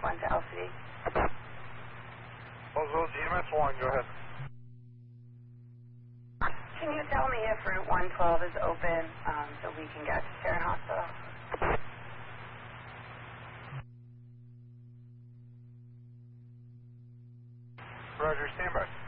1 to LCD. Roseville, GMS 1, go ahead. Can you tell me if Route 112 is open so we can get to Sharon Hospital? Roger, stand by.